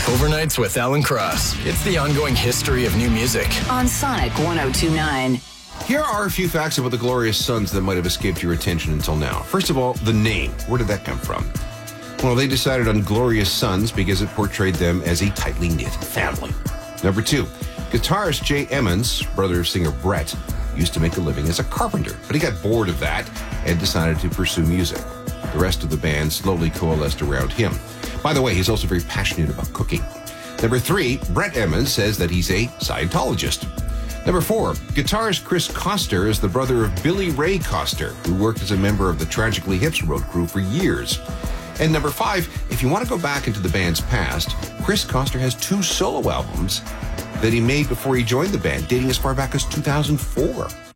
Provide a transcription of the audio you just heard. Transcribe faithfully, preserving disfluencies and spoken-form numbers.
Overnights with Alan Cross. It's the ongoing history of new music. On Sonic one oh two point nine. Here are a few facts about the Glorious Sons that might have escaped your attention until now. First of all, the name. Where did that come from? Well, they decided on Glorious Sons because it portrayed them as a tightly knit family. Number two, guitarist Jay Emmons, brother of singer Brett, used to make a living as a carpenter, but he got bored of that and decided to pursue music. The rest of the band slowly coalesced around him. By the way, he's also very passionate about cooking. Number three, Brett Emmons says that he's a Scientologist. Number four, guitarist Chris Coster is the brother of Billy Ray Coster, who worked as a member of the Tragically Hip's road crew for years. And number five, if you want to go back into the band's past, Chris Coster has two solo albums that he made before he joined the band, dating as far back as two thousand four.